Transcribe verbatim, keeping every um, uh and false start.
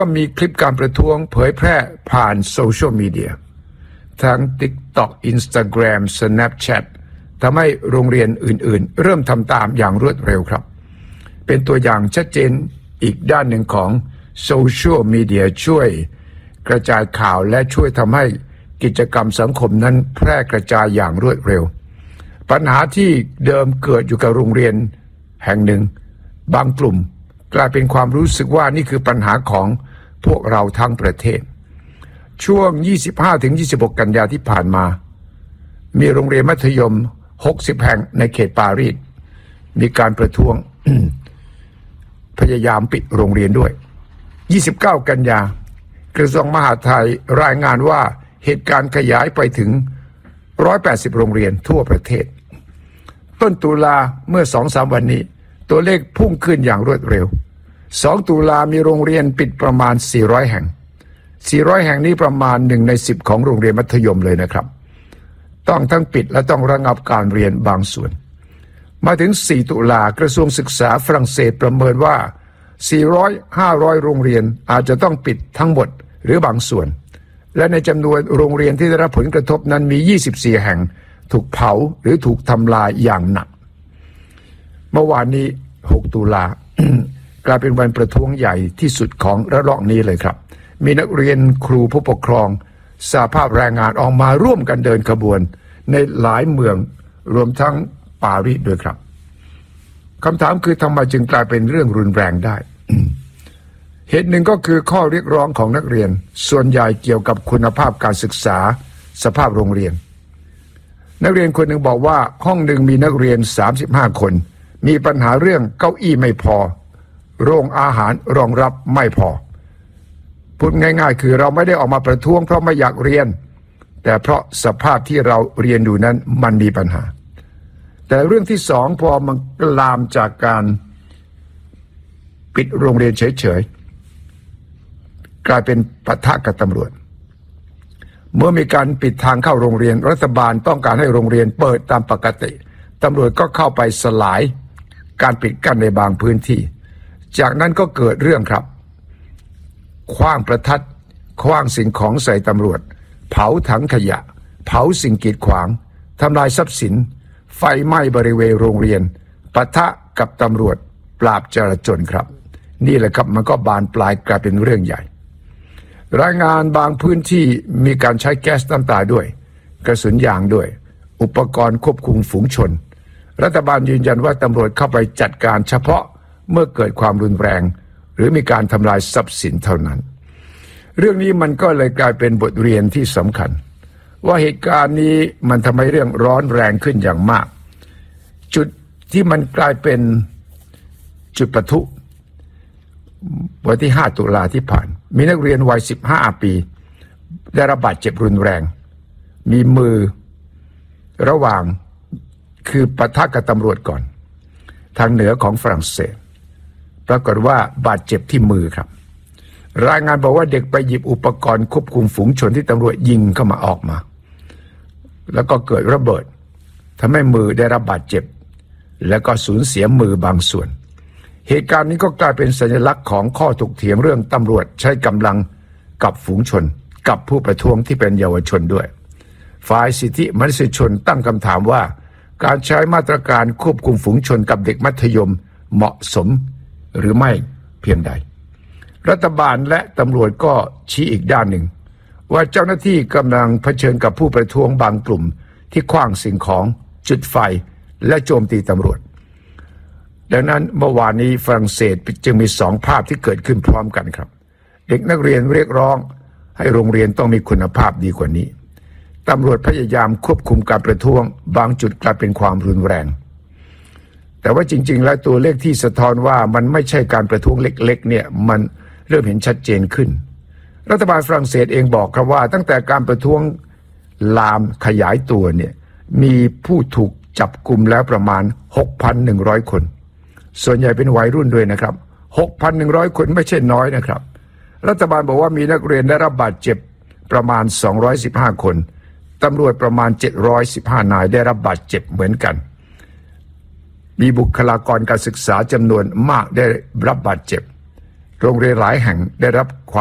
ก็มีคลิปการประท้วงเผยแพร่ผ่านโซเชียลมีเดียทั้ง TikTok Instagram Snapchat ทำให้โรงเรียนอื่นๆเริ่มทำตามอย่างรวดเร็วครับเป็นตัวอย่างชัดเจนอีกด้านหนึ่งของโซเชียลมีเดียช่วยกระจายข่าวและช่วยทำให้กิจกรรมสังคมนั้นแพร่กระจายอย่างรวดเร็วปัญหาที่เดิมเกิดอยู่กับโรงเรียนแห่งหนึ่งบางกลุ่มกลายเป็นความรู้สึกว่านี่คือปัญหาของพวกเราทั้งประเทศช่วง ยี่สิบห้าถึงยี่สิบหก กันยาที่ผ่านมามีโรงเรียนมัธยมหกสิบแห่งในเขตปารีสมีการประท้วง พยายามปิดโรงเรียนด้วยยี่สิบเก้า กันยากระทรวงมหาดไทยรายงานว่าเหตุการณ์ขยายไปถึงหนึ่งร้อยแปดสิบโรงเรียนทั่วประเทศต้นตุลาเมื่อ สองถึงสาม วันนี้ตัวเลขพุ่งขึ้นอย่างรวดเร็วสองตุลามีโรงเรียนปิดประมาณสี่ร้อยแห่งสี่ร้อยแห่งนี้ประมาณหนึ่งในสิบของโรงเรียนมัธยมเลยนะครับต้องทั้งปิดและต้องระงับการเรียนบางส่วนมาถึงสี่ตุลากระทรวงศึกษาฝรั่งเศสประเมินว่าสี่ร้อย ห้าร้อยโรงเรียนอาจจะต้องปิดทั้งหมดหรือบางส่วนและในจำนวนโรงเรียนที่ได้รับผลกระทบนั้นมียี่สิบสี่แห่งถูกเผาหรือถูกทำลายอย่างหนักเมื่อวานนี้หกตุลา กลายเป็นวันประท้วงใหญ่ที่สุดของระลอกนี้เลยครับมีนักเรียนครูผู้ปกครองสหภาพแรงงานออกมาร่วมกันเดินขบวนในหลายเมืองรวมทั้งปารีสด้วยครับคำถามคือทำไมจึงกลายเป็นเรื่องรุนแรงได้ เหตุหนึ่งก็คือข้อเรียกร้องของนักเรียนส่วนใหญ่เกี่ยวกับคุณภาพการศึกษาสภาพโรงเรียนนักเรียนคนหนึ่งบอกว่าห้องหนึ่งมีนักเรียนสามสิบห้าคนมีปัญหาเรื่องเก้าอี้ไม่พอโรงอาหารรองรับไม่พอพูดง่ายๆคือเราไม่ได้ออกมาประท้วงเพราะไม่อยากเรียนแต่เพราะสภาพที่เราเรียนอยู่นั้นมันมีปัญหาแต่เรื่องที่สองพอมันลามจากการปิดโรงเรียนเฉยๆกลายเป็นปะทะกับตำรวจเมื่อมีการปิดทางเข้าโรงเรียนรัฐบาลต้องการให้โรงเรียนเปิดตามปกติตำรวจก็เข้าไปสลายการปิดกั้นในบางพื้นที่จากนั้นก็เกิดเรื่องครับขว้างประทัดขว้างสิ่งของใส่ตำรวจเผาถังขยะเผาสิ่งกีดขวางทำลายทรัพย์สินไฟไหม้บริเวณโรงเรียนปะทะกับตำรวจปราบจราจรครับนี่แหละครับมันก็บานปลายกลายเป็นเรื่องใหญ่รายงานบางพื้นที่มีการใช้แก๊สน้ำตาด้วยกระสุนยางด้วยอุปกรณ์ควบคุมฝูงชนรัฐบาลยืนยันว่าตำรวจเข้าไปจัดการเฉพาะเมื่อเกิดความรุนแรงหรือมีการทำลายทรัพย์สินเท่านั้นเรื่องนี้มันก็เลยกลายเป็นบทเรียนที่สำคัญว่าเหตุการณ์นี้มันทำให้เรื่องร้อนแรงขึ้นอย่างมากจุดที่มันกลายเป็นจุดปะทุวันที่ห้าตุลาที่ผ่านมีนักเรียนวัยสิบห้าปีได้รับบาดเจ็บรุนแรงมีมือระหว่างคือปะทะกับตำรวจก่อนทางเหนือของฝรั่งเศสปรากฏว่าบาดเจ็บที่มือครับรายงานบอกว่าเด็กไปหยิบอุปกรณ์ควบคุมฝูงชนที่ตำรวจยิงเข้ามาออกมาแล้วก็เกิดระเบิดทำให้มือได้รับบาดเจ็บแล้วก็สูญเสียมือบางส่วนเหตุการณ์นี้ก็กลายเป็นสัญลักษณ์ของข้อถกเถียงเรื่องตำรวจใช้กำลังกับฝูงชนกับผู้ประท้วงที่เป็นเยาวชนด้วยฝ่ายสิทธิมนุษยชนตั้งคำถามว่าการใช้มาตรการควบคุมฝูงชนกับเด็กมัธยมเหมาะสมหรือไม่เพียงใดรัฐบาลและตำรวจก็ชี้อีกด้านหนึ่งว่าเจ้าหน้าที่กำลังเผชิญกับผู้ประท้วงบางกลุ่มที่ขว้างสิ่งของจุดไฟและโจมตีตำรวจดังนั้นเมื่อวานนี้ฝรั่งเศสจึงมีสองภาพที่เกิดขึ้นพร้อมกันครับเด็กนักเรียนเรียกร้องให้โรงเรียนต้องมีคุณภาพดีกว่านี้ตำรวจพยายามควบคุมการประท้วงบางจุดกลายเป็นความรุนแรงแต่ว่าจริงๆแล้วตัวเลขที่สะท้อนว่ามันไม่ใช่การประท้วงเล็กๆเนี่ยมันเริ่มเห็นชัดเจนขึ้นรัฐบาลฝรั่งเศสเองบอกครับว่าตั้งแต่การประท้วงลามขยายตัวเนี่ยมีผู้ถูกจับกุมแล้วประมาณ หกพันหนึ่งร้อย คนส่วนใหญ่เป็นวัยรุ่นด้วยนะครับ หกพันหนึ่งร้อย คนไม่ใช่น้อยนะครับรัฐบาลบอกว่ามีนักเรียนได้รับบาดเจ็บประมาณสองร้อยสิบห้าคนตำรวจประมาณเจ็ดร้อยสิบห้านายได้รับบาดเจ็บเหมือนกันมีบุคลากรการศึกษาจำนวนมากได้รับบาดเจ็บโรงเรียนหลายแห่งได้รับความ